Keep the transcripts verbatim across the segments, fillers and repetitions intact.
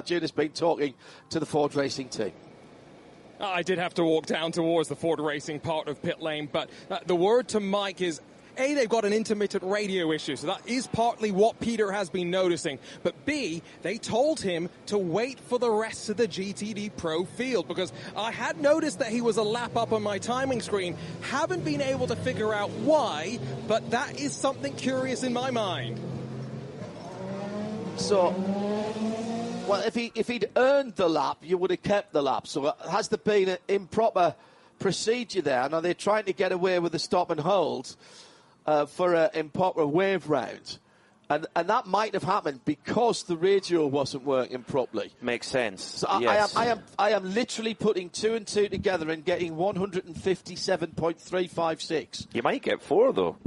Arjuna's been talking to the Ford Racing team. I did have to walk down towards the Ford Racing part of pit lane, but uh, the word to Mike is, A, they've got an intermittent radio issue, so that is partly what Peter has been noticing. But B, they told him to wait for the rest of the G T D Pro field, because I had noticed that he was a lap up on my timing screen. Haven't been able to figure out why, but that is something curious in my mind. So, well, if he if he'd earned the lap, you would have kept the lap. So has there been an improper procedure there? And are they trying to get away with the stop and hold uh, for an improper wave round? And and that might have happened because the radio wasn't working properly. Makes sense. So I, yes. I am I am I am literally putting two and two together and getting one hundred fifty-seven point three five six. You might get four though.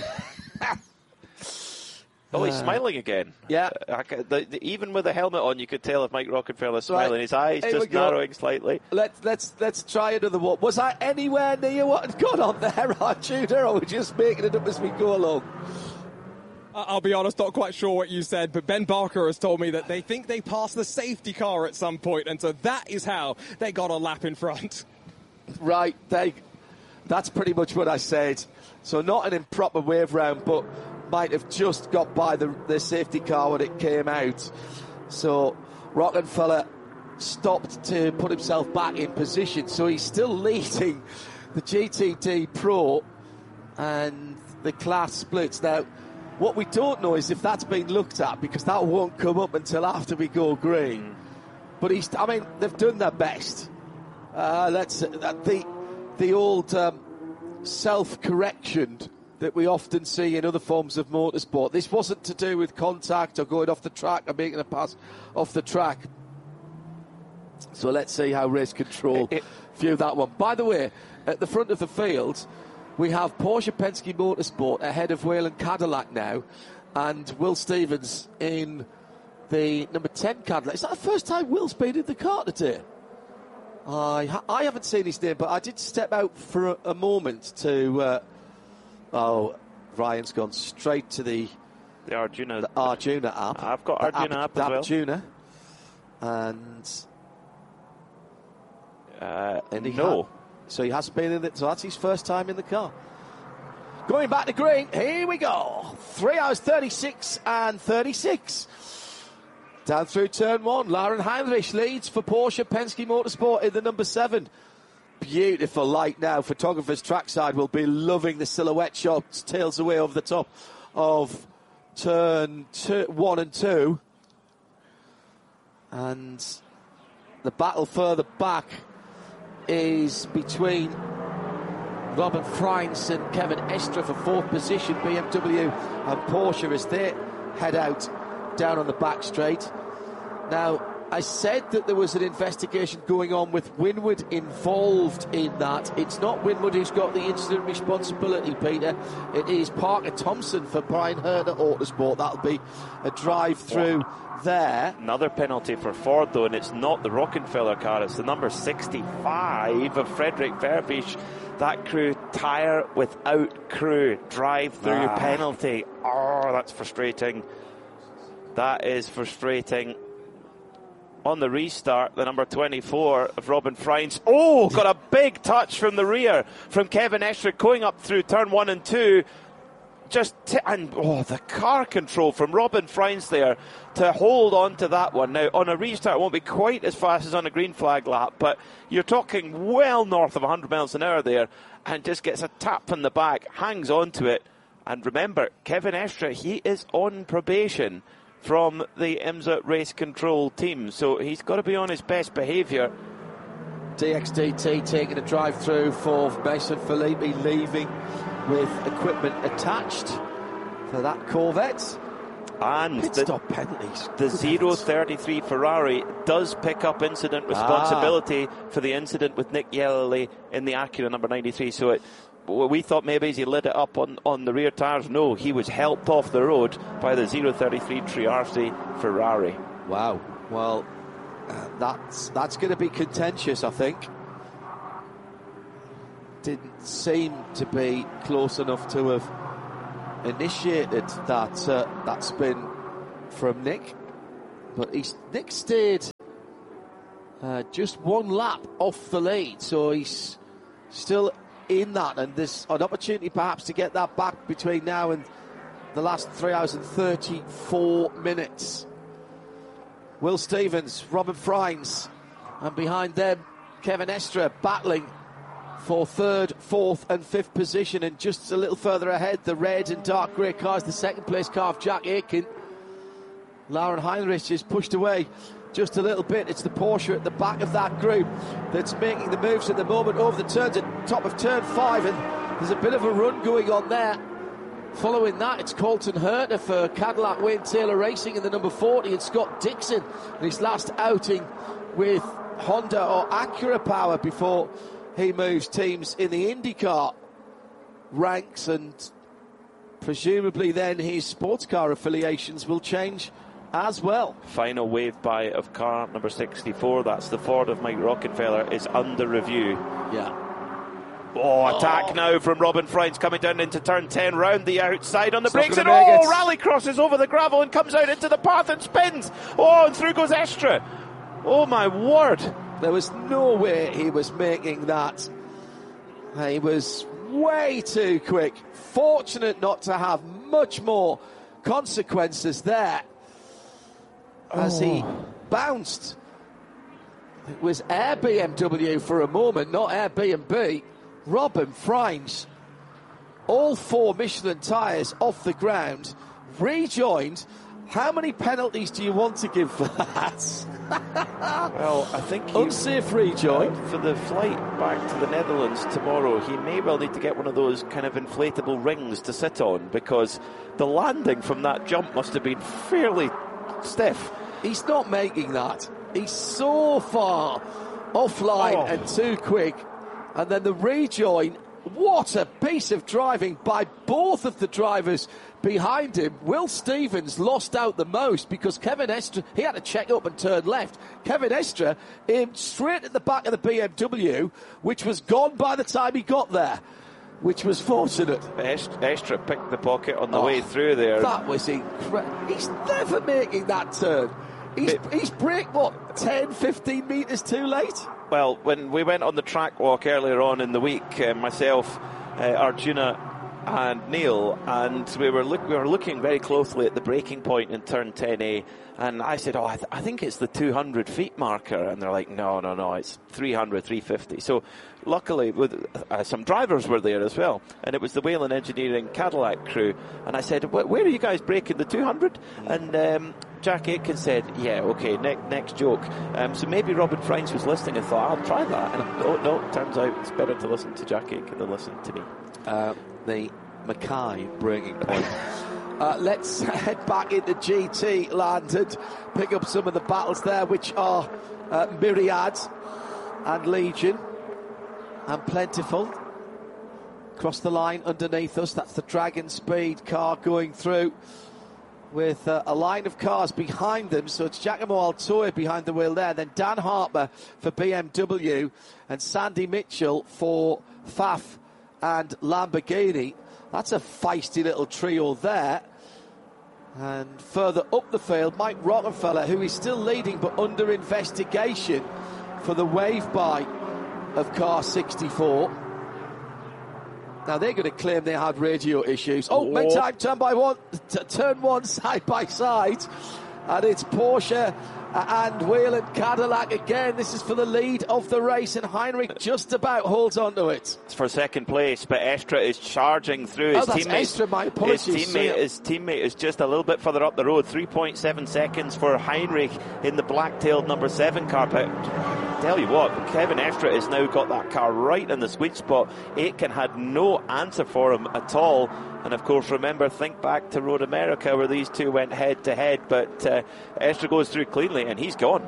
Oh, he's uh, smiling again. Yeah. Uh, the, the, even with the helmet on, you could tell if Mike Rockenfeller's smiling. Right. His eyes Here just narrowing slightly. Let's let's let's try another one. Was I anywhere near what had gone on there, Arjuna, or are we just making it up as we go along? I'll be honest, not quite sure what you said, but Ben Barker has told me that they think they passed the safety car at some point, and so that is how they got a lap in front. Right, they, that's pretty much what I said. So not an improper wave round, but might have just got by the, the safety car when it came out. So Rockenfeller stopped to put himself back in position. So he's still leading the G T D Pro and the class splits. Now, what we don't know is if that's been looked at, because that won't come up until after we go green. But he's, I mean, they've done their best. Uh, let's uh, the the old um, self-correction that we often see in other forms of motorsport. This wasn't to do with contact or going off the track or making a pass off the track. So let's see how race control view that one. By the way, at the front of the field, we have Porsche Penske Motorsport ahead of Whelen Cadillac now, and Will Stevens in the number ten Cadillac. Is that the first time Will's been in the car today? I ha- I haven't seen his name, but I did step out for a, a moment to... Uh, oh, Ryan's gone straight to the... The Arjuna. The Arjuna app. I've got Arjuna app, app as well. Arjuna. And... Uh, and he no. Ha- so he has been in it. So that's his first time in the car. Going back to green. Here we go. Three hours thirty-six and thirty-six. Down through turn one. Lauren Heinrich leads for Porsche Penske Motorsport in the number seven. Beautiful light now. Photographers trackside will be loving the silhouette shots. Tails away over the top of turn two, one and two. And the battle further back is between Robin Freins and Kevin Estre for fourth position. B M W and Porsche as they head out down on the back straight. Now, I said that there was an investigation going on with Winward involved in that. It's not Winward who's got the incident responsibility, Peter. It is Parker Thompson for Brian Herder Autosport. That'll be a drive through there. Another penalty for Ford, though, and it's not the Rockenfeller car. It's the number sixty-five of Frederick Verbisch. That crew, tyre without crew, drive through ah. penalty. Oh, that's frustrating. That is frustrating. On the restart, the number twenty-four of Robin Freins. Oh, got a big touch from the rear from Kevin Estre going up through turn one and two. Just t- and oh, the car control from Robin Freins there to hold on to that one. Now, on a restart, it won't be quite as fast as on a green flag lap, but you're talking well north of one hundred miles an hour there, and just gets a tap in the back, hangs on to it. And remember, Kevin Estre, he is on probation from the IMSA race control team, so he's got to be on his best behaviour. D X D T taking a drive through for Mason Filippi, leaving with equipment attached for that Corvette. And Pit the, stop penalties. The zero thirty-three Ferrari does pick up incident responsibility ah. for the incident with Nick Yellowly in the Acura number ninety-three, so it we thought maybe he lit it up on, on the rear tyres. No, he was helped off the road by the zero thirty-three Triarci Ferrari. Wow. Well, uh, that's that's going to be contentious, I think. Didn't seem to be close enough to have initiated that uh, that spin from Nick, but he's, Nick stayed Uh, just one lap off the lead, so he's still in that, and there's an opportunity perhaps to get that back between now and the last three hours and thirty-four minutes. Will Stevens, Robin Freins, and behind them Kevin Estre battling for third, fourth and fifth position, and just a little further ahead the red and dark grey cars, the second place car of Jack Aitken. Lauren Heinrich is pushed away just a little bit. It's the Porsche at the back of that group that's making the moves at the moment over the turns at top of turn five, and there's a bit of a run going on there. Following that, it's Colton Herter for Cadillac Wayne Taylor Racing in the number forty, and Scott Dixon in his last outing with Honda or Acura Power before he moves teams in the IndyCar ranks, and presumably then his sports car affiliations will change as well. Final wave by of car number sixty-four, that's the Ford of Mike Rockenfeller, is under review. Yeah. Oh, attack oh. now from Robin Freins coming down into turn ten, round the outside on the it's brakes, and oh, Rally crosses over the gravel and comes out into the path and spins. Oh, and through goes Estre. Oh my word. There was no way he was making that. He was way too quick. Fortunate not to have much more consequences there. As oh. he bounced. It was Air B M W for a moment, not Air B and B. Robin Freins, all four Michelin tyres off the ground, rejoined. How many penalties do you want to give for that? Well, I think he, unsafe rejoin. Uh, for the flight back to the Netherlands tomorrow, he may well need to get one of those kind of inflatable rings to sit on, because the landing from that jump must have been fairly stiff. He's not making that. He's so far offline oh. and too quick. And then the rejoin, what a piece of driving by both of the drivers behind him. Will Stevens lost out the most because Kevin Estre, he had to check up and turn left. Kevin Estre aimed straight at the back of the B M W, which was gone by the time he got there, which was fortunate. Estre picked the pocket on the oh, way through there. That was incredible. He's never making that turn. He's, he's brake, what, ten, fifteen metres too late? Well, when we went on the track walk earlier on in the week, uh, myself, uh, Arjuna and Neil, and we were, look, we were looking very closely at the braking point in turn ten A, and I said, oh, I, th- I think it's the two hundred feet marker, and they're like, no, no, no, it's three hundred, three fifty. So luckily, with uh, some drivers were there as well, and it was the Whelen Engineering Cadillac crew, and I said, where are you guys braking, the two hundred? And um, Jack Aitken said, yeah, okay, ne- next joke. Um, so maybe Robin Freins was listening and thought, I'll try that. And oh, no, turns out it's better to listen to Jack Aitken than listen to me. Uh, the Mackay breaking point. uh, let's head back into G T land and pick up some of the battles there, which are uh, myriad and legion and plentiful. Across the line underneath us, that's the Dragon Speed car going through with uh, a line of cars behind them. So it's Giacomo Altoia behind the wheel there, then Dan Harper for B M W and Sandy Mitchell for F A F and Lamborghini. That's a feisty little trio there. And further up the field, Mike Rockenfeller, who is still leading but under investigation for the wave by of car sixty-four. Now they're going to claim they had radio issues. Oh, big time, turn by one, t- turn one side by side. And it's Porsche and Whelen Cadillac again. This is for the lead of the race, and Heinrich just about holds on to it. It's for second place, but Estre is charging through. His oh, that's teammate, Estre, my apologies. His teammate, his teammate is just a little bit further up the road. three point seven seconds for Heinrich in the black-tailed number seven car. But tell you what, Kevin Estre has now got that car right in the sweet spot. Aitken had no answer for him at all. And of course, remember, think back to Road America where these two went head to head, but uh, Estre goes through cleanly and he's gone.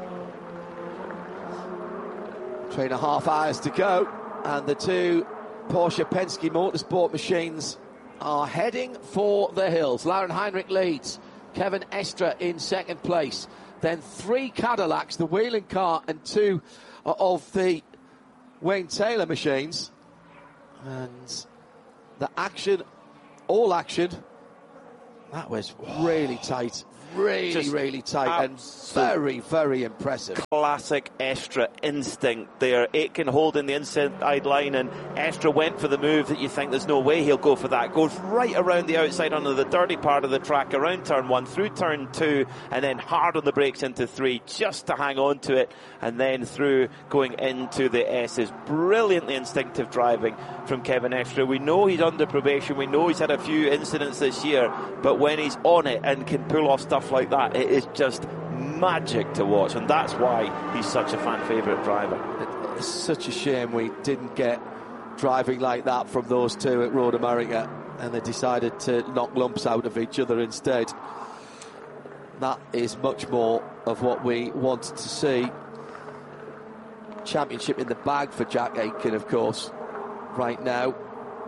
Three and a half hours to go, and the two Porsche Penske Motorsport machines are heading for the hills. Lauren Heinrich leads, Kevin Estre in second place, then three Cadillacs, the Whelen car and two of the Wayne Taylor machines, and the action all action. That was really tight. Really, Just really tight and very, very impressive. Classic Estra instinct there. Aitken holding the inside line, and Estra went for the move that you think there's no way he'll go for that. Goes right around the outside onto the dirty part of the track, around turn one, through turn two, and then hard on the brakes into three, just to hang on to it, and then through going into the S's. Brilliantly instinctive driving from Kevin Estra. We know he's under probation. We know he's had a few incidents this year, but when he's on it and can pull off stuff like that, it is just magic to watch, and that's why he's such a fan favourite driver. It's such a shame we didn't get driving like that from those two at Road America, and they decided to knock lumps out of each other instead. That is much more of what we wanted to see. Championship in the bag for Jack Aitken, of course, right now.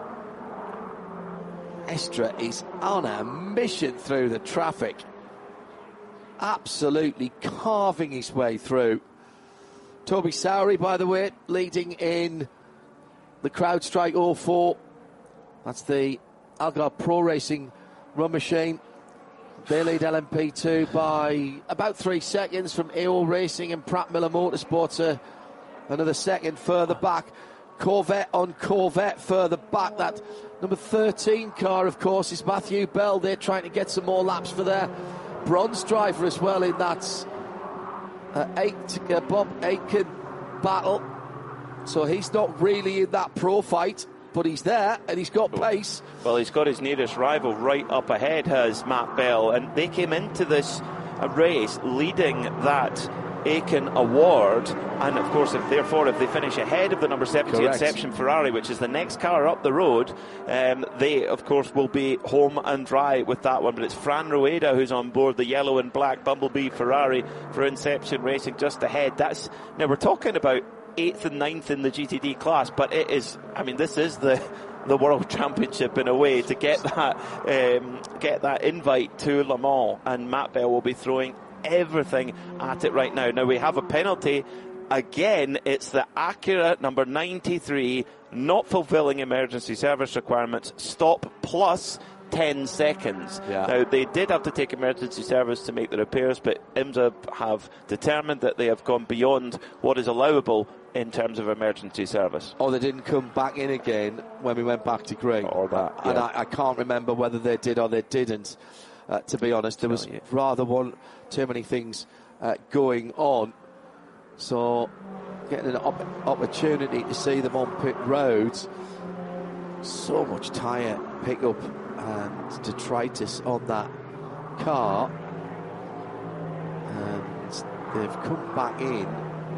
Estra is on a mission through the traffic, absolutely carving his way through. Toby Sowery, by the way, leading in the CrowdStrike oh four. That's the Algarve Pro Racing run machine. They lead L M P two by about three seconds from A O Racing and Pratt Miller Motorsports, uh, another second further back. Corvette on Corvette further back. That number thirteen car, of course, is Matthew Bell. They're trying to get some more laps for their bronze driver as well in that uh, eight, uh, Bob Aitken battle. So he's not really in that pro fight, but he's there and he's got pace. Well, he's got his nearest rival right up ahead, has Matt Bell, and they came into this uh, race leading that Aitken Award, and of course if therefore if they finish ahead of the number seventy Correct. Inception Ferrari, which is the next car up the road, um, they of course will be home and dry with that one. But it's Fran Rueda who's on board the yellow and black Bumblebee Ferrari for Inception Racing just ahead. That's now we're talking about eighth and ninth in the G T D class, but it is, I mean, this is the the World Championship in a way, to get that um, get that invite to Le Mans, and Matt Bell will be throwing everything at it right now. Now we have a penalty again. It's the Acura number ninety-three not fulfilling emergency service requirements. Stop plus ten seconds. Yeah. Now they did have to take emergency service to make the repairs, but IMSA have determined that they have gone beyond what is allowable in terms of emergency service. Or they didn't come back in again when we went back to green. Or that, yeah. And I, I can't remember whether they did or they didn't. Uh, to be honest, there was yeah. rather one too many things uh, going on. So getting an op- opportunity to see them on pit roads. So much tyre pickup and detritus on that car, and they've come back in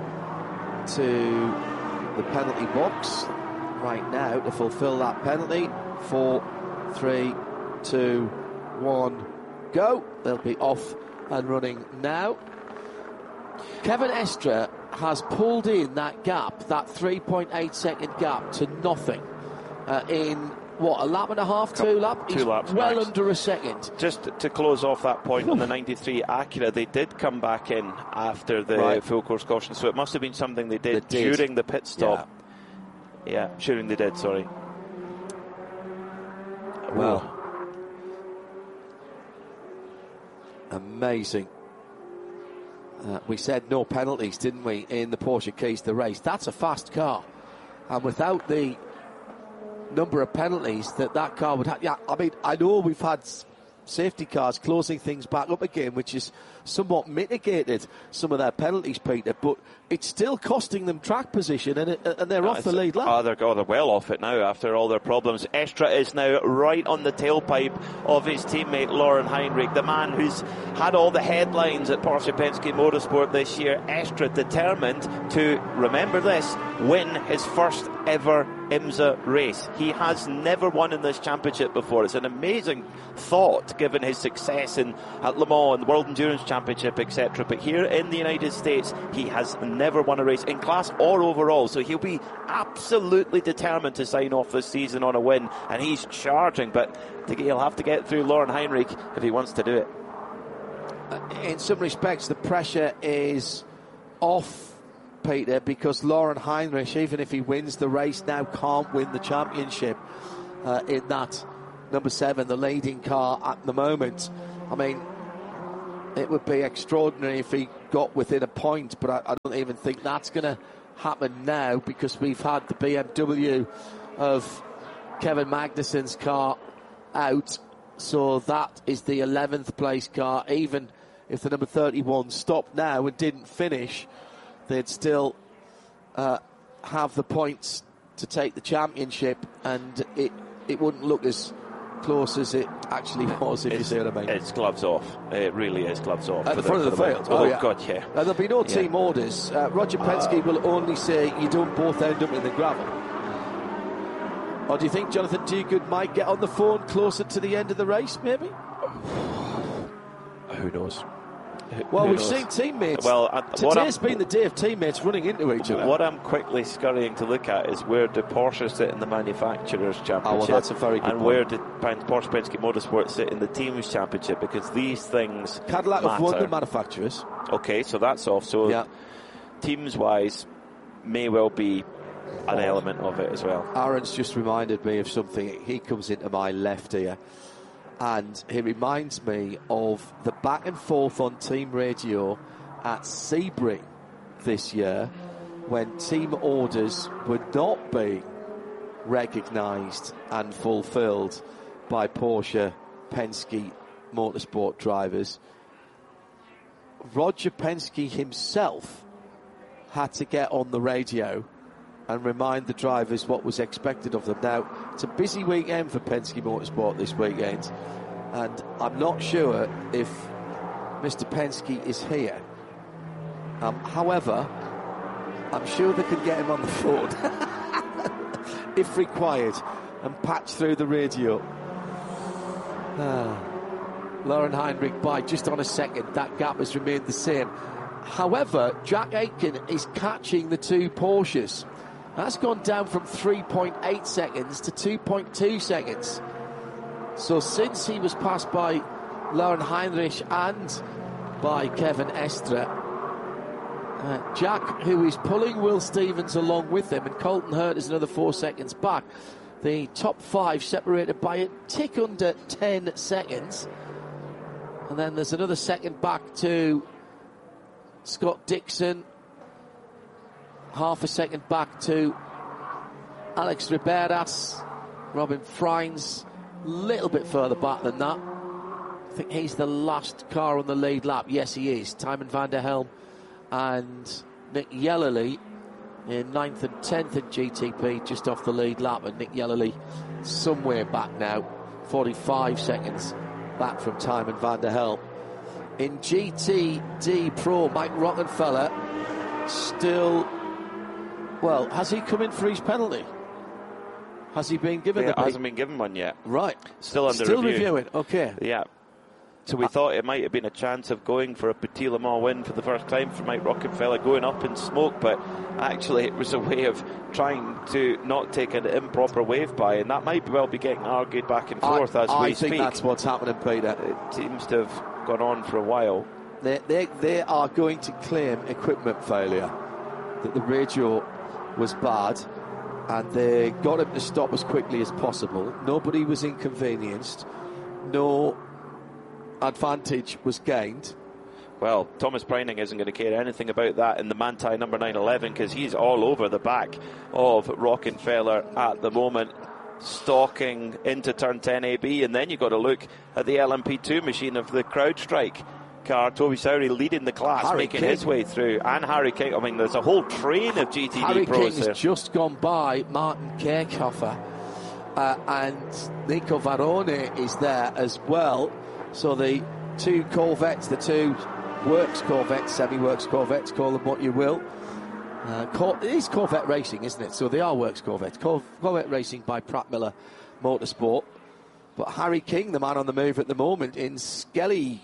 to the penalty box right now to fulfill that penalty. Four, three, two, one, go. They'll be off and running now. Kevin Estra has pulled in that gap, that three point eight second gap, to nothing uh, in what, a lap and a half, two lap? Two He's laps well max. under a second. Just to close off that point on the ninety-three Acura, they did come back in after the Right. full course caution, so it must have been something they did, They did. during the pit stop. Yeah, yeah during they did, sorry. Well, amazing. Uh, we said no penalties, didn't we, in the Porsche Keys the race. That's a fast car, and without the number of penalties that that car would have, yeah, I mean, I know we've had safety cars closing things back up again, which is somewhat mitigated some of their penalties, Peter, but it's still costing them track position, and, it, and they're No, off the lead lap. Oh, they're, oh, they're well off it now after all their problems. Estra is now right on the tailpipe of his teammate Lauren Heinrich, the man who's had all the headlines at Porsche Penske Motorsport this year. Estra determined to, remember this, win his first ever IMSA race. He has never won in this championship before. It's an amazing thought given his success in at Le Mans and the World Endurance Championship, et cetera. But here in the United States, he has never won a race in class or overall. So he'll be absolutely determined to sign off this season on a win, and he's charging. But he'll have to get through Lauren Heinrich if he wants to do it. In some respects, the pressure is off, Peter, because Lauren Heinrich, even if he wins the race now, can't win the championship uh, in that number seven, the leading car at the moment. I mean, it would be extraordinary if he got within a point, but I, I don't even think that's going to happen now, because we've had the B M W of Kevin Magnussen's car out, so that is the eleventh place car. Even if the number thirty-one stopped now and didn't finish, they'd still uh, have the points to take the championship, and it it wouldn't look as close as it actually was, if it's, you see what I mean. It's gloves off. It really is gloves off. At the front the, of the field. Oh, oh yeah. God, yeah. Uh, there'll be no team yeah. orders. Uh, Roger Penske uh, will only say you don't both end up in the gravel. Or do you think Jonathan Duguid might get on the phone closer to the end of the race, maybe? Who knows? Well, Who we've knows? seen teammates. Well, uh, Today's been the day of teammates running into each other. What I'm quickly scurrying to look at is where do Porsche sit in the Manufacturers' Championship, oh, well, that's a very good and point. where did Porsche Penske Motorsport sit in the Teams' Championship, because these things Cadillac matter. have won the Manufacturers. Okay, so that's off. So yeah. teams-wise, may well be an oh. element of it as well. Aaron's just reminded me of something. He comes into my left ear, and he reminds me of the back and forth on team radio at Sebring this year, when team orders were not being recognised and fulfilled by Porsche Penske Motorsport drivers. Roger Penske himself had to get on the radio and remind the drivers what was expected of them. Now, it's a busy weekend for Penske Motorsport this weekend, and I'm not sure if Mister Penske is here. Um, however, I'm sure they can get him on the phone if required and patch through the radio. Ah. Lauren Heinrich by just on a second. That gap has remained the same. However, Jack Aitken is catching the two Porsches. That's gone down from three point eight seconds to two point two seconds. So since he was passed by Lauren Heinrich and by Kevin Estre, uh, Jack, who is pulling Will Stevens along with him, and Colton Hurt is another four seconds back. The top five separated by a tick under ten seconds. And then there's another second back to Scott Dixon. Half a second back to Alex Riberas. Robin Freins, a little bit further back than that. I think he's the last car on the lead lap. Yes, he is. Tymon van der Helm and Nick Yellerly in ninth and tenth in G T P, just off the lead lap. And Nick Yellerly somewhere back now, forty-five seconds back from Tymon van der Helm. In G T D Pro, Mike Rockenfeller still... Well, has he come in for his penalty? Has he been given He the hasn't been given one yet. Right. Still under Still review. reviewing, okay. Yeah. So we uh, thought it might have been a chance of going for a Petit Le Mans win for the first time for Mike Rockenfeller, going up in smoke, but actually it was a way of trying to not take an improper wave by, and that might well be getting argued back and forth I, as I we think speak. that's what's happening, Peter. It seems to have gone on for a while. They, they, they are going to claim equipment failure, that the radio was bad, and they got him to stop as quickly as possible. Nobody was inconvenienced. No advantage was gained. Well, Thomas Preining isn't going to care anything about that in the Manthey number nine eleven, because he's all over the back of Rockenfeller at the moment, stalking into turn ten A B. And then you've got to look at the L M P two machine of the CrowdStrike car. Toby Sowry leading the class, Harry making King. his way through, and Harry King. I mean, there's a whole train of G T D Harry pros King's there. just gone by Martin Kirchhofer, uh, and Nico Varone is there as well. So the two Corvettes, the two works Corvettes, semi-works Corvettes, call them what you will. Uh, Cor- it is Corvette Racing, isn't it? So they are works Corvettes. Cor- Corvette Racing by Pratt Miller Motorsport. But Harry King, the man on the move at the moment, in Skeleton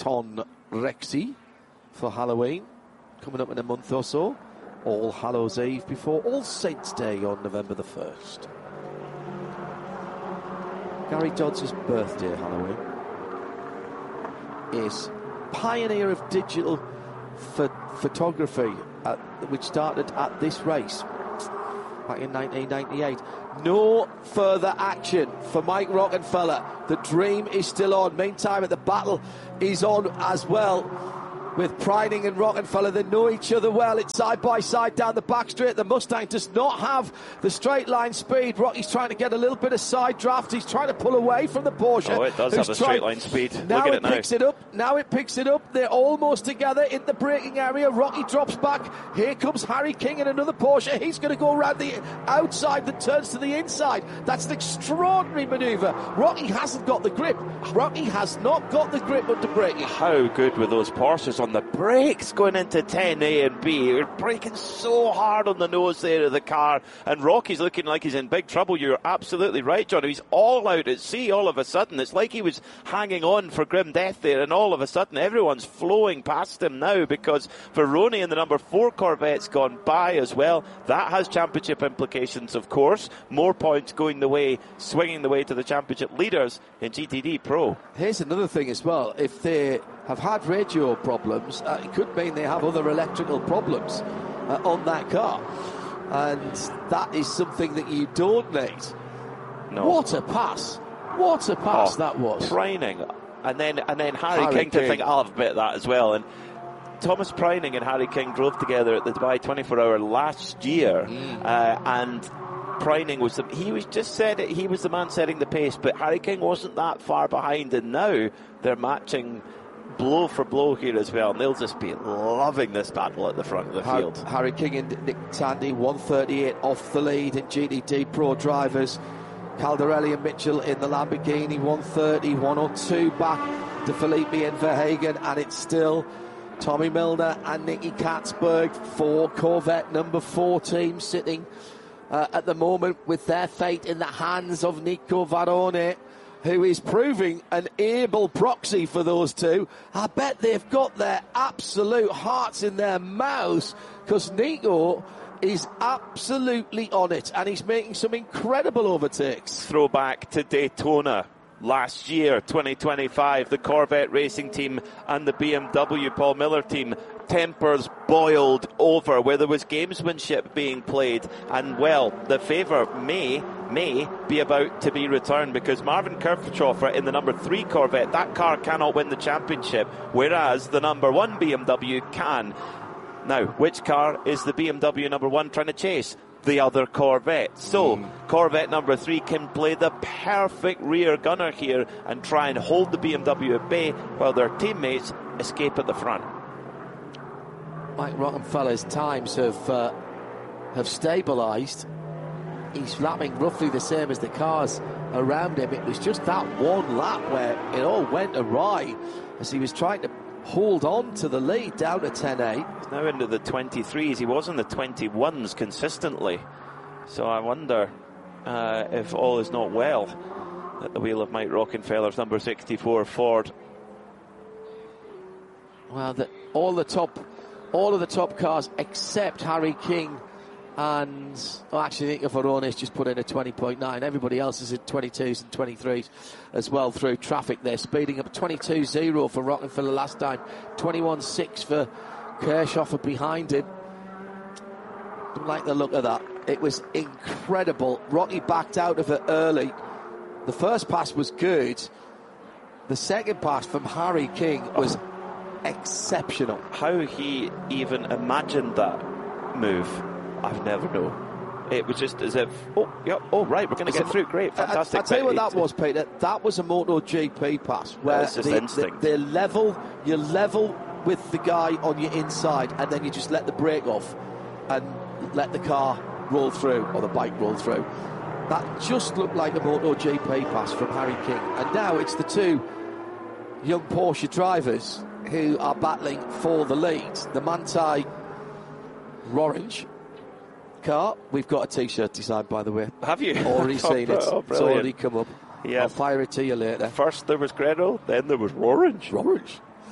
Rexy for Halloween, coming up in a month or so. All Hallows Eve before All Saints Day on November the first. Gary Dodds' birthday, Halloween. Is pioneer of digital ph- photography, at, which started at this race. back in nineteen ninety-eight. No further action for Mike Rockenfeller. The dream is still on. Meantime, the battle is on as well. With Preining and Rockenfeller, they know each other well. It's side by side down the back straight. The Mustang does not have the straight line speed. Rocky's trying to get a little bit of side draft. He's trying to pull away from the Porsche. Oh, it does have a straight line speed. Now Look at it, it now. picks it up. Now it picks it up. They're almost together in the braking area. Rocky drops back. Here comes Harry King in another Porsche. He's going to go around the outside that turns to the inside. That's an extraordinary manoeuvre. Rocky hasn't got the grip. Rocky has not got the grip under braking. How good were those Porsches on the brakes going into ten A and B? You're braking so hard on the nose there of the car, and Rocky's looking like he's in big trouble. You're absolutely right, John. He's all out at sea all of a sudden. It's like he was hanging on for grim death there, and all of a sudden everyone's flowing past him now because Veroni in the number four Corvette's gone by as well. That has championship implications, of course. More points going the way, swinging the way to the championship leaders in G T D Pro. Here's another thing as well. If they have had radio problems, uh, it could mean they have other electrical problems uh, on that car, and that is something that you don't need. No. What a pass! What a pass oh, that was! Preining, and then and then Harry, Harry King, King to think I'll have a bit of that as well. And Thomas Preining and Harry King drove together at the Dubai twenty-four hour last year, mm. uh, and Preining was the, he was just said it, he was the man setting the pace, but Harry King wasn't that far behind, and now they're matching blow for blow here as well, and they'll just be loving this battle at the front of the Har- field. Harry King and Nick Tandy, one thirty-eight off the lead in G T D Pro drivers. Caldarelli and Mitchell in the Lamborghini, one thirty, one oh two back to Felipe and Verhagen, and it's still Tommy Milner and Nicky Katzberg for Corvette number four team sitting uh, at the moment with their fate in the hands of Nico Varone, who is proving an able proxy for those two. I bet they've got their absolute hearts in their mouths, because Nico is absolutely on it, and he's making some incredible overtakes. Throwback to Daytona last year, twenty twenty-five, the Corvette racing team and the B M W Paul Miller team, tempers boiled over where there was gamesmanship being played, and well, the favour may may be about to be returned, because Marvin Kirchhofer in the number three Corvette, that car cannot win the championship, whereas the number one B M W can. Now, which car is the B M W number one trying to chase? The other Corvette. So, mm. Corvette number three can play the perfect rear gunner here and try and hold the B M W at bay while their teammates escape at the front. Mike Rockenfeller's times have uh, have stabilised. He's lapping roughly the same as the cars around him. It was just that one lap where it all went awry as he was trying to hold on to the lead down to ten eight. He's now into the twenty-threes. He was in the twenty-ones consistently. So I wonder uh, if all is not well at the wheel of Mike Rockenfeller's number sixty-four Ford. Well, the, all the top, all of the top cars except Harry King and oh, actually, I think Verone's just put in a twenty point nine. Everybody else is at twenty-twos and twenty-threes as well through traffic. They're speeding up. Twenty-two zero for Rockenfeller last time, twenty-one six for Kirchhofer behind him. Don't like the look of that. It was incredible. Rocky backed out of it early. The first pass was good. The second pass from Harry King was oh. exceptional. How he even imagined that move, I've never known. It was just as if, oh, yeah, oh, right, we're going to get through. Great, fantastic. I, I'll tell you what that was, Peter. That was a MotoGP pass where just the, instinct. The, the level, you level with the guy on your inside, and then you just let the brake off and let the car roll through, or the bike roll through. That just looked like a MotoGP pass from Harry King. And now it's the two young Porsche drivers who are battling for the lead. The Manthey orange car. We've got a t-shirt designed, by the way. Have you? Already seen it. Oh, it's already come up. Yeah. I'll fire it to you later. First there was Gredo, then there was Orange. Orange.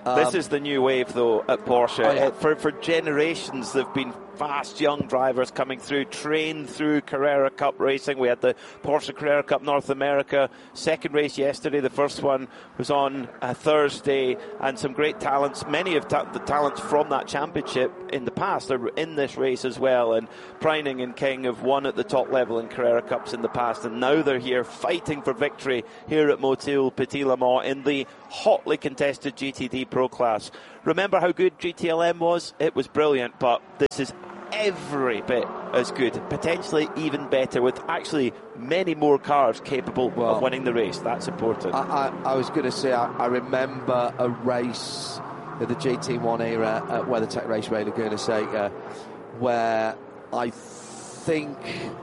Um, this is the new wave, though, at Porsche. Oh, yeah. For for generations, they've been fast young drivers coming through, trained through Carrera Cup racing. We had the Porsche Carrera Cup North America second race yesterday. The first one was on a Thursday, and some great talents. Many of ta- the talents from that championship in the past are in this race as well. And Preining and King have won at the top level in Carrera Cups in the past, and now they're here fighting for victory here at Motul Petit Le Mans in the hotly contested G T D Pro class. Remember how good G T L M was? It was brilliant, but this is every bit as good, potentially even better, with actually many more cars capable well, of winning the race. That's important. I, I, I was going to say, I, I remember a race in the G T one era at WeatherTech Raceway in Laguna Seca, where I think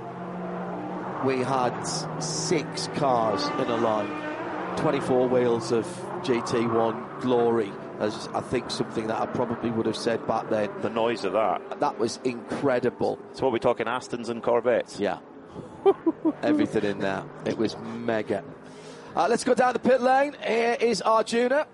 we had six cars in a line, twenty-four wheels of G T one glory, as I think something that I probably would have said back then. The noise of that. That was incredible. So what we're talking, Astons and Corvettes? Yeah. Everything in there. It was mega. Uh, let's go down the pit lane. Here is Arjuna.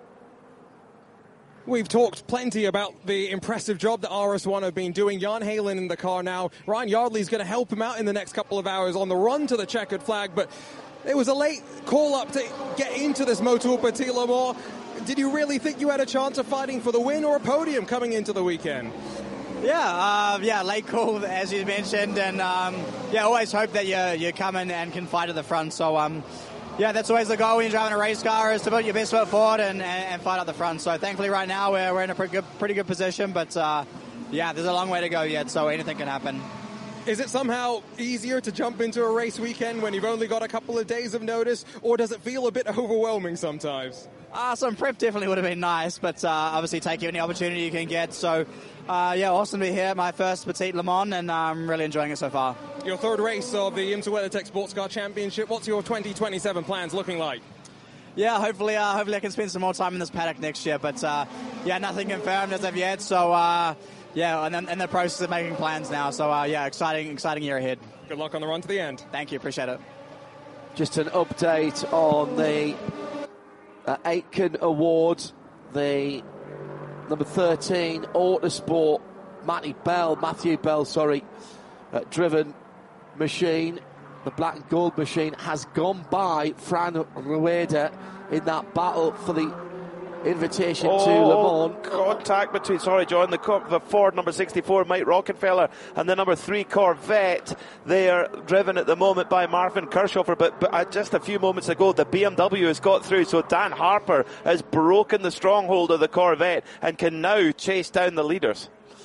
We've talked plenty about the impressive job that R S one have been doing. Jan Halen in the car now. Ryan Yardley's going to help him out in the next couple of hours on the run to the checkered flag, but it was a late call-up to get into this Motul Petit Le Mans. Did you really think you had a chance of fighting for the win or a podium coming into the weekend? Yeah, uh, yeah, late call, as you mentioned, and um, yeah, always hope that you you come in and can fight at the front. So, um, yeah, that's always the goal when you're driving a race car, is to put your best foot forward and, and, and fight at the front. So, thankfully, right now we're we're in a pretty good pretty good position, but uh, yeah, there's a long way to go yet. So anything can happen. Is it somehow easier to jump into a race weekend when you've only got a couple of days of notice, or does it feel a bit overwhelming sometimes? Uh, some prep definitely would have been nice, but uh, obviously take any opportunity you can get. So, uh, yeah, awesome to be here. My first Petit Le Mans, and I'm really enjoying it so far. Your third race of the IMSA WeatherTech Sports Car Championship. What's your twenty twenty-seven plans looking like? Yeah, hopefully, uh, hopefully I can spend some more time in this paddock next year. But uh, yeah, nothing confirmed as of yet. So uh, yeah, and then in the process of making plans now. So uh, yeah, exciting, exciting year ahead. Good luck on the run to the end. Thank you, appreciate it. Just an update on the uh, Aitken Award, the number thirteen Autosport Matty Bell, Matthew Bell, sorry, uh, driven machine. The black and gold machine has gone by Fran Rueda in that battle for the invitation oh, to Le Mans. Contact between, sorry, John, the, the Ford number sixty-four, Mike Rockenfeller, and the number three Corvette. They are driven at the moment by Marvin Kirchhofer, but, but uh, just a few moments ago, the B M W has got through, so Dan Harper has broken the stronghold of the Corvette and can now chase down the leaders.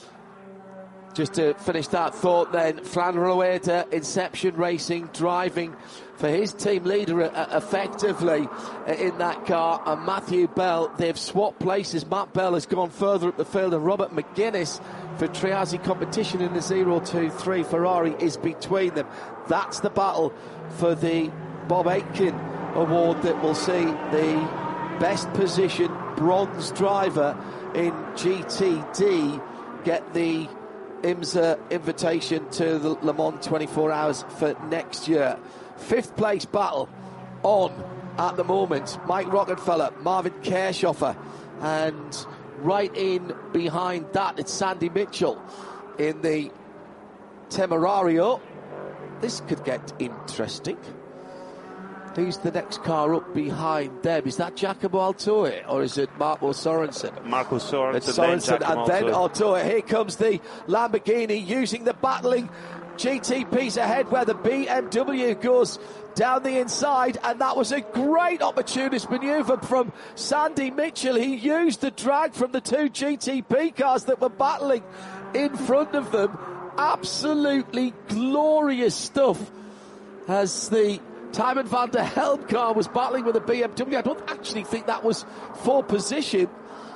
Just to finish that thought then, Fran Rueda, Inception Racing, driving for his team leader uh, effectively uh, in that car, and Matthew Bell, they've swapped places. Matt Bell has gone further up the field, and Robert McGuinness for Triazzi Competition in the zero two three Ferrari is between them. That's the battle for the Bob Aitken Award that will see the best position bronze driver in G T D get the IMSA invitation to the Le Mans twenty-four hours for next year. Fifth place battle on at the moment. Mike Rockenfeller, Marvin Kirchhofer, and right in behind that it's Sandy Mitchell in the Temerario. This could get interesting. Who's the next car up behind them? Is that Giacomo Altoe or is it Marco Sorensen? Marco Sorensen, it's Sorensen, then and then Altoe. Here comes the Lamborghini using the battling G T piece ahead where the B M W goes down the inside, and that was a great opportunist manoeuvre from Sandy Mitchell. He used the drag from the two G T P cars that were battling in front of them. Absolutely glorious stuff as the Tymon van der Helm car was battling with a B M W. I don't actually think that was for position.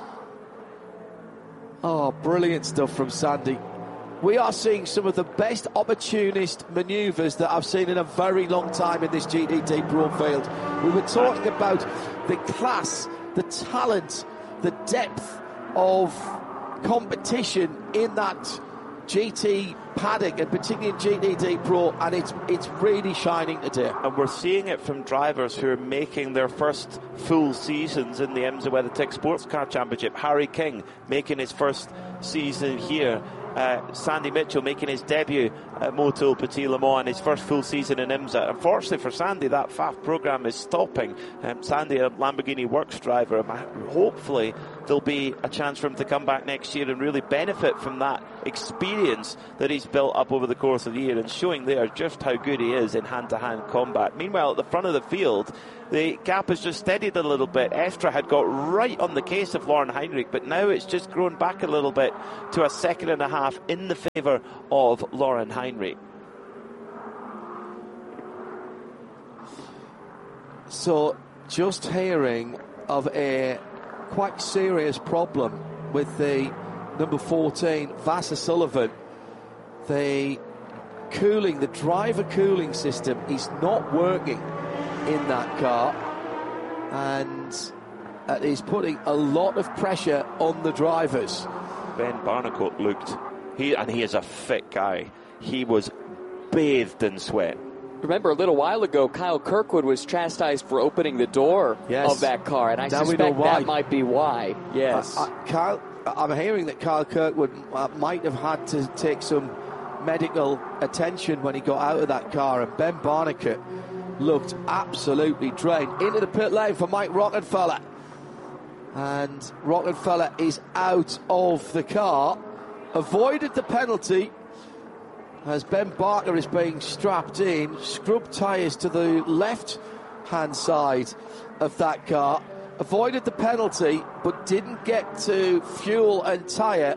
Oh, brilliant stuff from Sandy. We are seeing some of the best opportunist manoeuvres that I've seen in a very long time in this G T D Pro field. We were talking about the class, the talent, the depth of competition in that G T paddock, and particularly in G T D Pro, and it's it's really shining today. And we're seeing it from drivers who are making their first full seasons in the IMSA WeatherTech Sports Car Championship. Harry King making his first season here. Uh, Sandy Mitchell making his debut at Motul Petit Le Mans and his first full season in IMSA. Unfortunately for Sandy, that F A F programme is stopping. Um, Sandy, a Lamborghini Works driver, hopefully there'll be a chance for him to come back next year and really benefit from that experience that he's built up over the course of the year, and showing there just how good he is in hand-to-hand combat. Meanwhile, at the front of the field, the gap has just steadied a little bit. Estra had got right on the case of Lauren Heinrich, but now it's just grown back a little bit to a second and a half in the favour of Lauren Heinrich. So, just hearing of a quite serious problem with the number fourteen, Vassar Sullivan. The cooling, the driver cooling system is not working in that car, and uh, is putting a lot of pressure on the drivers. Ben Barnicoat looked, he and he is a fit guy. He was bathed in sweat. Remember, a little while ago, Kyle Kirkwood was chastised for opening the door yes. of that car, and I now suspect that might be why. Yes, uh, uh, Kyle, I'm hearing that Kyle Kirkwood uh, might have had to take some medical attention when he got out of that car, and Ben Barnicoat looked absolutely drained. Into the pit lane for Mike Rockenfeller, and Rockenfeller is out of the car, avoided the penalty as Ben Barker is being strapped in. Scrub tyres to the left hand side of that car, avoided the penalty but didn't get to fuel and tyre.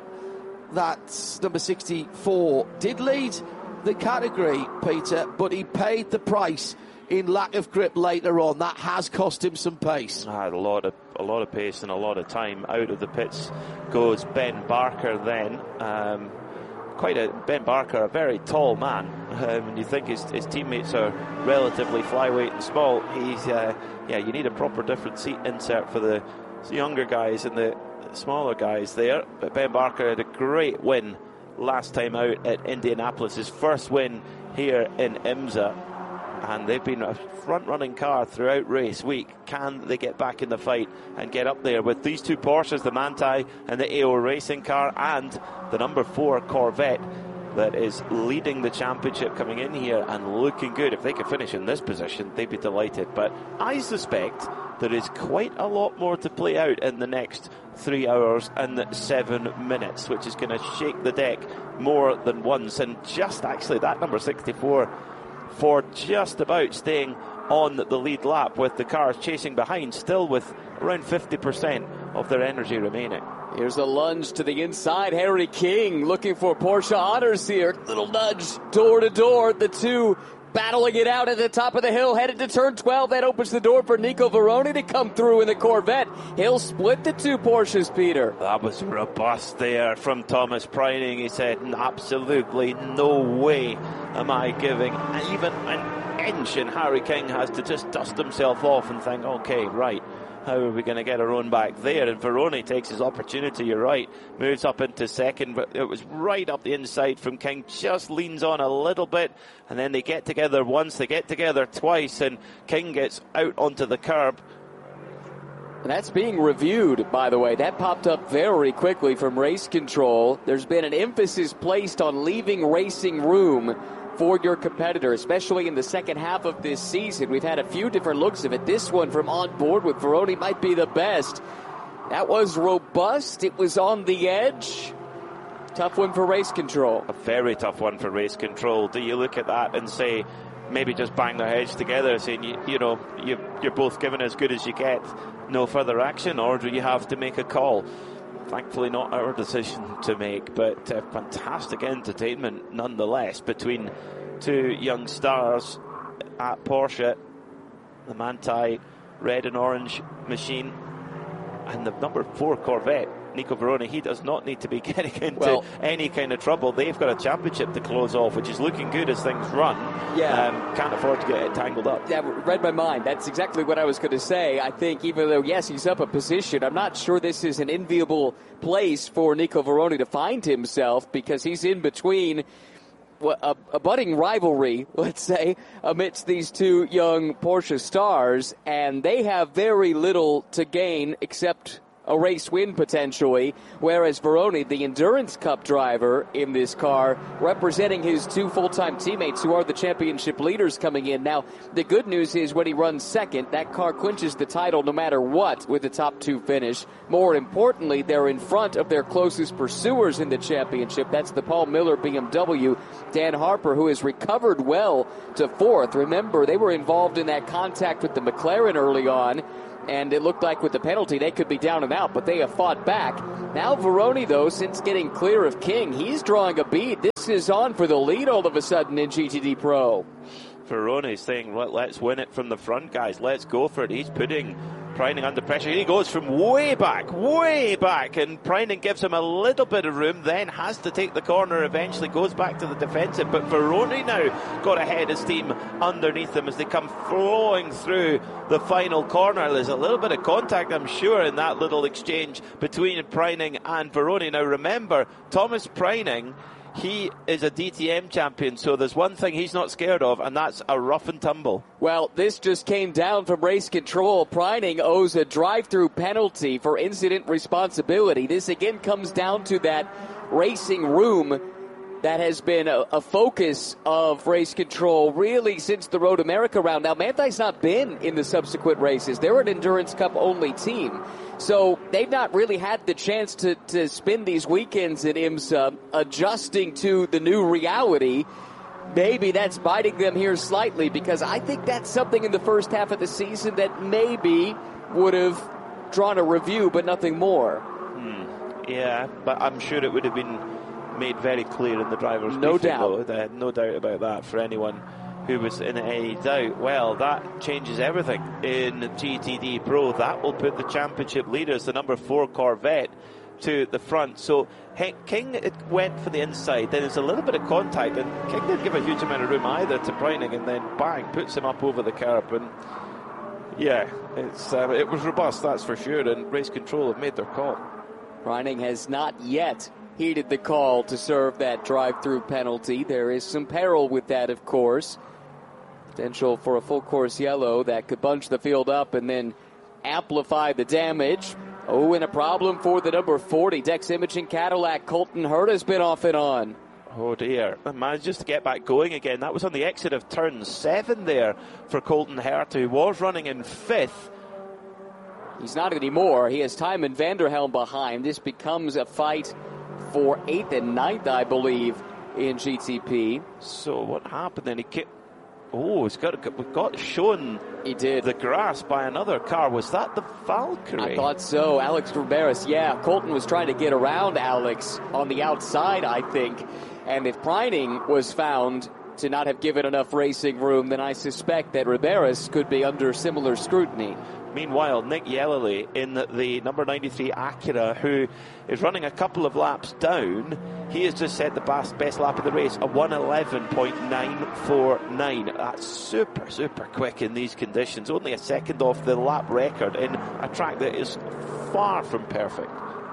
That's number sixty-four. Did lead the category, Peter, but he paid the price in lack of grip later on. That has cost him some pace. Ah, a lot of a lot of pace and a lot of time. Out of the pits goes Ben Barker then. Um, quite a Ben Barker, a very tall man. Um, and you think his, his teammates are relatively flyweight and small. He's uh, yeah, you need a proper different seat insert for the younger guys and the smaller guys there. But Ben Barker had a great win last time out at Indianapolis, his first win here in IMSA, and they've been a front-running car throughout race week. Can they get back in the fight and get up there with these two Porsches, the Manthey and the A O racing car, and the number four Corvette that is leading the championship coming in here and looking good? If they could finish in this position, they'd be delighted. But I suspect there is quite a lot more to play out in the next three hours and seven minutes, which is going to shake the deck more than once. And just actually that number sixty-four for just about staying on the lead lap, with the cars chasing behind, still with around fifty percent of their energy remaining. Here's a lunge to the inside. Harry King looking for Porsche honors here. Little nudge door to door. The two battling it out at the top of the hill, headed to turn twelve. That opens the door for Nico Veroni to come through in the Corvette. He'll split the two Porsches, Peter. That was robust there from Thomas Preining. He said, absolutely no way am I giving even an inch. And Harry King has to just dust himself off and think, okay, right, how are we going to get our own back there? And Veroni takes his opportunity, you're right, moves up into second, but it was right up the inside from King, just leans on a little bit, and then they get together once, they get together twice, and King gets out onto the curb. And that's being reviewed, by the way. That popped up very quickly from race control. There's been an emphasis placed on leaving racing room for your competitor, especially in the second half of this season. We've had a few different looks of it. This one from on board with Veroni might be the best. That was robust. It was on the edge. Tough one for race control. A very tough one for race control. Do you look at that and say, maybe just bang their heads together, saying, you, you know, you, you're both given as good as you get, no further action, or do you have to make a call? Thankfully not our decision to make, but uh, fantastic entertainment nonetheless between two young stars at Porsche, the Manthey red and orange machine and the number four Corvette. Nico Veroni, he does not need to be getting into well, any kind of trouble. They've got a championship to close off, which is looking good as things run. Yeah. Um, can't afford to get it tangled up. Yeah, read my mind. That's exactly what I was going to say. I think even though, yes, he's up a position, I'm not sure this is an enviable place for Nico Veroni to find himself, because he's in between a, a budding rivalry, let's say, amidst these two young Porsche stars, and they have very little to gain except a race win potentially, whereas Veroni, the Endurance Cup driver in this car, representing his two full-time teammates who are the championship leaders coming in. Now, the good news is when he runs second, that car clinches the title no matter what with the top two finish. More importantly, they're in front of their closest pursuers in the championship. That's the Paul Miller B M W, Dan Harper, who has recovered well to fourth. Remember, they were involved in that contact with the McLaren early on, and it looked like with the penalty they could be down and out, but they have fought back. Now Veroni, though, since getting clear of King, he's drawing a bead. This is on for the lead all of a sudden in G T D Pro. Veroni saying, let's win it from the front, guys. Let's go for it. He's putting Preining under pressure. He goes from way back, way back, and Preining gives him a little bit of room, then has to take the corner, eventually goes back to the defensive. But Veroni now got ahead of steam underneath them as they come flowing through the final corner. There's a little bit of contact, I'm sure, in that little exchange between Preining and Veroni. Now remember, Thomas Preining, he is a D T M champion, so there's one thing he's not scared of, and that's a rough and tumble. Well, this just came down from race control. Preining owes a drive-through penalty for incident responsibility. This again comes down to that racing room that has been a, a focus of race control really since the Road America round. Now, Manthey's not been in the subsequent races. They're an Endurance Cup only team. So they've not really had the chance to, to spend these weekends at IMSA adjusting to the new reality. Maybe that's biting them here slightly, because I think that's something in the first half of the season that maybe would have drawn a review, but nothing more. Hmm. Yeah, but I'm sure it would have been made very clear in the driver's no briefing, doubt. though. No doubt about that for anyone who was in any doubt. Well, that changes everything in G T D Pro. That will put the championship leaders, the number four Corvette, to the front. So King it went for the inside, then there's a little bit of contact, and King didn't give a huge amount of room either to Preining, and then bang, puts him up over the curb. And yeah, it's uh, it was robust, that's for sure, and race control have made their call. Preining has not yet heeded the call to serve that drive-through penalty. There is some peril with that, of course. Potential for a full course yellow that could bunch the field up and then amplify the damage. Oh, and a problem for the number forty Dex Imaging Cadillac. Colton Hurd has been off and on. Oh dear, managed just to get back going again. That was on the exit of turn seven there for Colton Hurd, who was running in fifth. He's not anymore. He has Tymon Vanderhelm behind. This becomes a fight for eighth and ninth, I believe, in G T P. So what happened then? He kept, oh, he's got got shown. He did. The grass by another car. Was that the Valkyrie? I thought so. Alex Riberas, yeah. Colton was trying to get around Alex on the outside, I think. And if Preining was found to not have given enough racing room, then I suspect that Riberas could be under similar scrutiny. Meanwhile, Nick Yellowly in the, the number ninety-three Acura, who is running a couple of laps down, he has just set the best, best lap of the race, a one eleven point nine four nine. That's super, super quick in these conditions. Only a second off the lap record in a track that is far from perfect.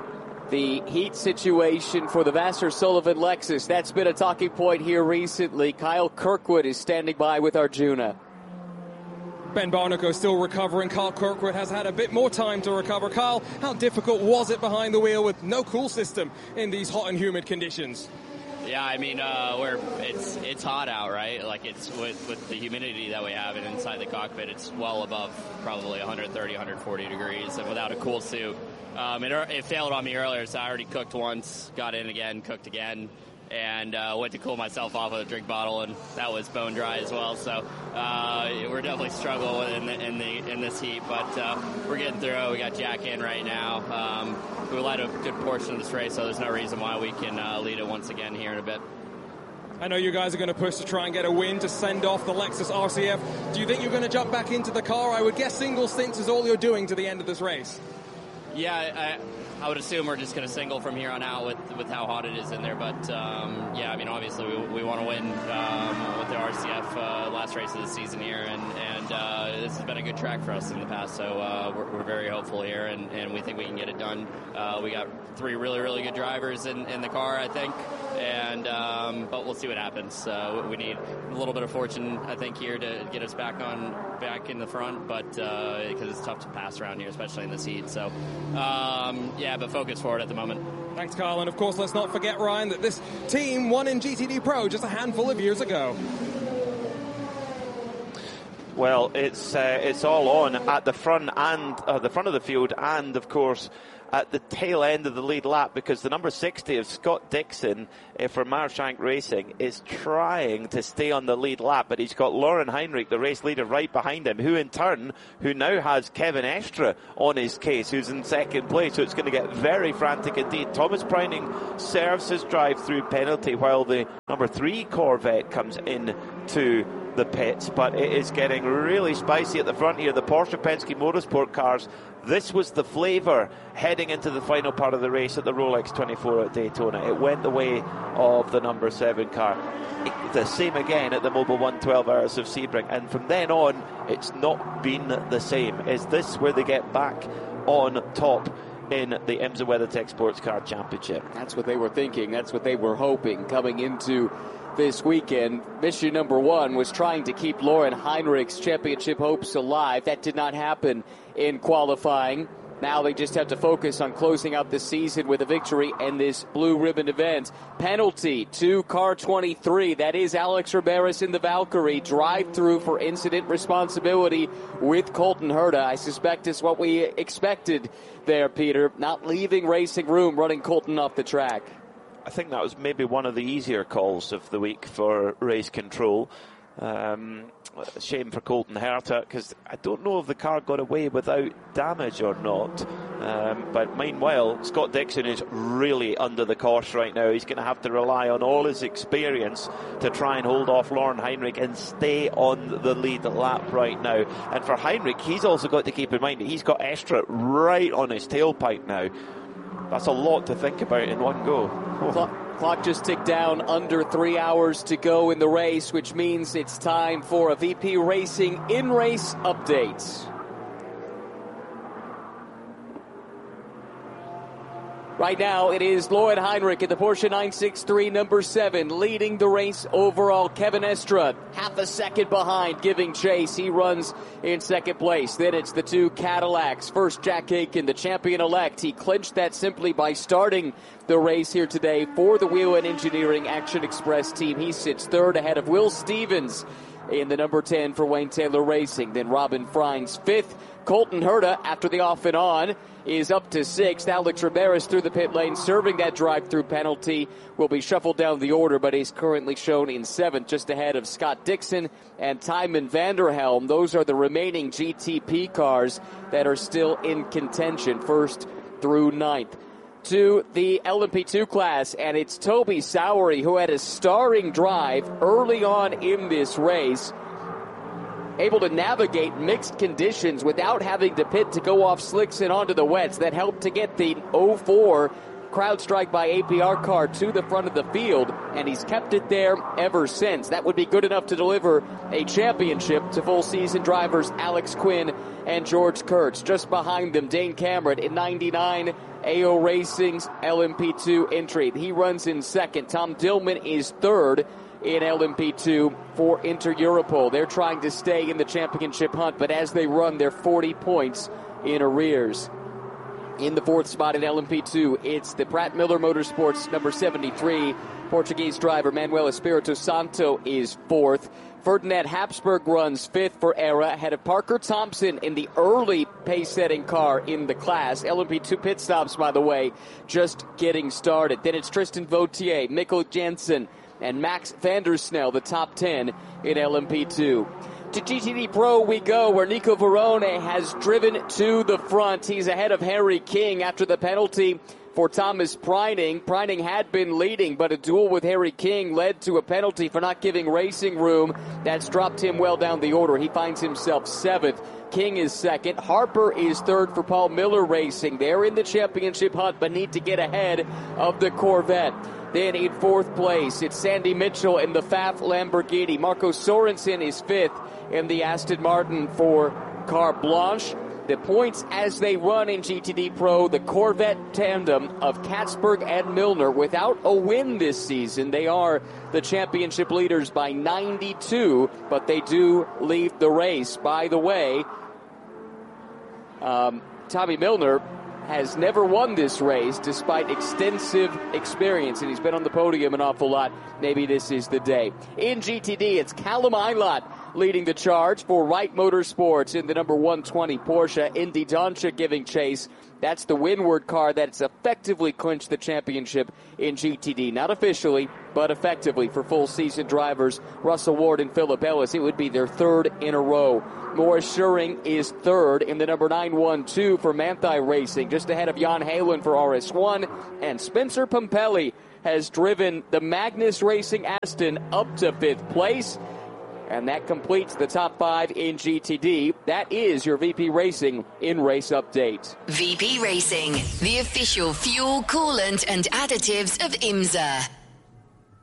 The heat situation for the Vasser Sullivan Lexus, that's been a talking point here recently. Kyle Kirkwood is standing by with Arjuna. Ben Barnico still recovering. Kyle Kirkwood has had a bit more time to recover. Kyle, how difficult was it behind the wheel with no cool system in these hot and humid conditions? Yeah, I mean, uh, we're it's it's hot out, right? Like it's with, with the humidity that we have and inside the cockpit, it's well above probably one thirty, one forty degrees, and without a cool suit. Um, it, it failed on me earlier, so I already cooked once, got in again, cooked again, and uh, went to cool myself off with a drink bottle, and that was bone dry as well. So uh, we're definitely struggling in the, in the in this heat, but uh, we're getting through it. We got Jack in right now. Um, we led a good portion of this race, so there's no reason why we can uh, lead it once again here in a bit. I know you guys are going to push to try and get a win to send off the Lexus R C F. Do you think you're going to jump back into the car? I would guess single stints is all you're doing to the end of this race. Yeah, I, I would assume we're just going to single from here on out with with how hot it is in there. But um, yeah, I mean, obviously we, we want to win um, with the R C F uh, last race of the season here, and and uh, this has been a good track for us in the past. So uh, we're, we're very hopeful here, and, and we think we can get it done. Uh, we got three really really good drivers in, in the car, I think, and um, but we'll see what happens. Uh, we need a little bit of fortune, I think, here to get us back on back in the front, but uh, because it's tough to pass around here, especially in this heat. So um, yeah. Yeah, but focus forward at the moment. Thanks, Carl. And of course, let's not forget, Ryan, that this team won in G T D Pro just a handful of years ago. Well, it's uh, it's all on at the front and uh, the front of the field, and of course at the tail end of the lead lap, because the number sixty of Scott Dixon uh, for Marshank Racing is trying to stay on the lead lap, but he's got Lauren Heinrich, the race leader, right behind him, who in turn, who now has Kevin Estra on his case, who's in second place, so it's going to get very frantic indeed. Thomas Preining serves his drive-through penalty while the number three Corvette comes in to the pits, but it is getting really spicy at the front here. The Porsche Penske Motorsport cars, this was the flavour heading into the final part of the race at the Rolex twenty-four at Daytona. It went the way of the number seven car. It, the same again at the Mobil one twelve Hours of Sebring, and from then on it's not been the same. Is this where they get back on top in the IMSA WeatherTech Sports Car Championship? That's what they were thinking. That's what they were hoping coming into this weekend. Mission number one was trying to keep Lauren Heinrich's championship hopes alive. That did not happen in qualifying. Now they just have to focus on closing out the season with a victory in this blue ribbon event. Penalty to car twenty-three. That is Alex Riberas in the Valkyrie. Drive through for incident responsibility with Colton Herta. I suspect is what we expected there, Peter. Not leaving racing room, running Colton off the track. I think that was maybe one of the easier calls of the week for race control. Um, shame for Colton Herta, because I don't know if the car got away without damage or not. Um, but meanwhile, Scott Dixon is really under the cosh right now. He's going to have to rely on all his experience to try and hold off Lauren Heinrich and stay on the lead lap right now. And for Heinrich, he's also got to keep in mind that he's got Estra right on his tailpipe now. That's a lot to think about in one go. Oh. Clock, clock just ticked down, under three hours to go in the race, which means it's time for a V P Racing in-race update. Right now, it is Lauren Heinrich in the Porsche nine sixty-three, number seven, leading the race overall. Kevin Estra, half a second behind, giving chase. He runs in second place. Then it's the two Cadillacs. First, Jack Aiken, the champion-elect. He clinched that simply by starting the race here today for the Whelen Engineering Action Express team. He sits third ahead of Will Stevens in the number ten for Wayne Taylor Racing. Then Robin Frines fifth. Colton Herta, after the off and on, is up to sixth. Alex Riberas through the pit lane, serving that drive-through penalty, will be shuffled down the order, but he's currently shown in seventh, just ahead of Scott Dixon and Tymon Vanderhelm. Those are the remaining G T P cars that are still in contention, first through ninth. To the L M P two class, and it's Toby Sowery, who had a starring drive early on in this race, able to navigate mixed conditions without having to pit to go off slicks and onto the wets. That helped to get the oh four CrowdStrike by A P R car to the front of the field, and he's kept it there ever since. That would be good enough to deliver a championship to full season drivers Alex Quinn and George Kurtz. Just behind them, Dane Cameron in ninety-nine, A O Racing's L M P two entry. He runs in second. Tom Dillman is third in L M P two for Inter Europol. They're trying to stay in the championship hunt, but as they run, they're forty points in arrears. In the fourth spot in L M P two, it's the Pratt Miller Motorsports number seventy-three. Portuguese driver Manuel Espirito Santo is fourth. Ferdinand Habsburg runs fifth for ERA, ahead of Parker Thompson in the early pace-setting car in the class. L M P two pit stops, by the way, just getting started. Then it's Tristan Vautier, Mikkel Jensen, and Max Vandersnell, the top ten in L M P two. To G T D Pro we go, where Nico Verone has driven to the front. He's ahead of Harry King after the penalty for Thomas Preining. Preining had been leading, but a duel with Harry King led to a penalty for not giving racing room. That's dropped him well down the order. He finds himself seventh. King is second. Harper is third for Paul Miller Racing. They're in the championship hunt, but need to get ahead of the Corvette. Then in fourth place, it's Sandy Mitchell in the F A F Lamborghini. Marco Sorensen is fifth in the Aston Martin for Carte Blanche. The points as they run in G T D Pro, the Corvette tandem of Katzberg and Milner, without a win this season. They are the championship leaders by ninety-two, but they do leave the race. By the way, um, Tommy Milner has never won this race despite extensive experience, and he's been on the podium an awful lot. Maybe this is the day. In G T D, it's Callum Eilert leading the charge for Wright Motorsports in the number one twenty Porsche. Indy Doncia giving chase. That's the windward car that's effectively clinched the championship in G T D. Not officially, but effectively for full season drivers Russell Ward and Philip Ellis. It would be their third in a row. Morris Schuring is third in the number nine one two for Manthey Racing, just ahead of Jan Halen for R S one. And Spencer Pumpelly has driven the Magnus Racing Aston up to fifth place. And that completes the top five in G T D. That is your V P Racing in race update. V P Racing, the official fuel, coolant and additives of IMSA.